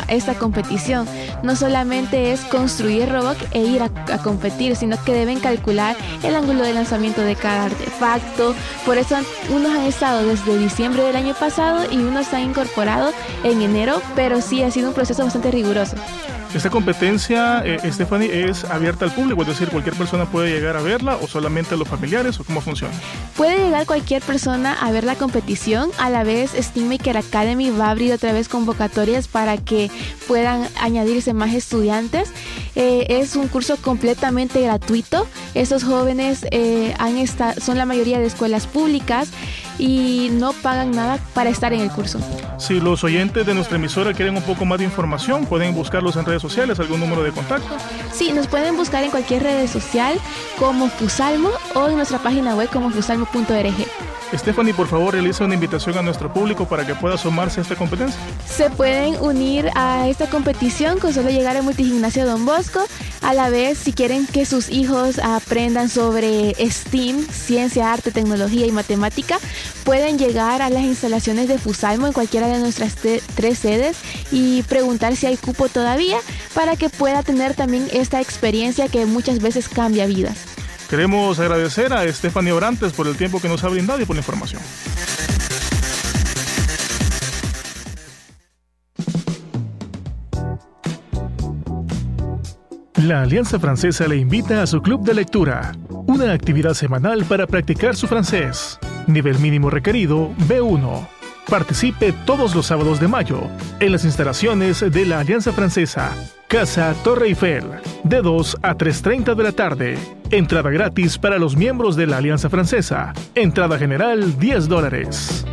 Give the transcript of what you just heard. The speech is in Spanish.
esta competición. No solamente es construir robot e ir a competir, sino que deben calcular el ángulo de lanzamiento de cada artefacto. Por eso unos han estado desde diciembre del año pasado y unos se han incorporado en enero, pero sí ha sido un proceso bastante riguroso. ¿Esta competencia, Stephanie, es abierta al público? Es decir, ¿cualquier persona puede llegar a verla o solamente los familiares o cómo funciona? Puede llegar cualquier persona a ver la competición. A la vez, SteamMaker Academy va a abrir otra vez convocatorias para que puedan añadirse más estudiantes. Es un curso completamente gratuito. Estos jóvenes son la mayoría de escuelas públicas y no pagan nada para estar en el curso. Si los oyentes de nuestra emisora quieren un poco más de información, pueden buscarlos en redes sociales, algún número de contacto. Sí, nos pueden buscar en cualquier red social como Fusalmo o en nuestra página web como fusalmo.org. Stephanie, por favor, realiza una invitación a nuestro público para que pueda sumarse a esta competencia. Se pueden unir a esta competición con solo llegar al Multigimnasio Don Bosco. A la vez, si quieren que sus hijos aprendan sobre STEAM, ciencia, arte, tecnología y matemática, pueden llegar a las instalaciones de Fusalmo en cualquiera de nuestras 3 sedes y preguntar si hay cupo todavía para que pueda tener también esta experiencia que muchas veces cambia vidas. Queremos agradecer a Stephanie Orantes por el tiempo que nos ha brindado y por la información. La Alianza Francesa le invita a su club de lectura, una actividad semanal para practicar su francés. Nivel mínimo requerido B1. Participe todos los sábados de mayo en las instalaciones de la Alianza Francesa, Casa Torre Eiffel, de 2 a 3:30 de la tarde. Entrada gratis para los miembros de la Alianza Francesa. Entrada general $10.